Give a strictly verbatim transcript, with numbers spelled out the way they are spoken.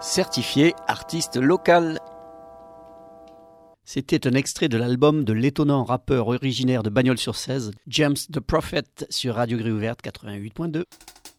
certifié artiste local. C'était un extrait de l'album de l'étonnant rappeur originaire de Bagnols-sur-Cèze, James the Prophet, sur Radio Grille Ouverte quatre-vingt-huit point deux.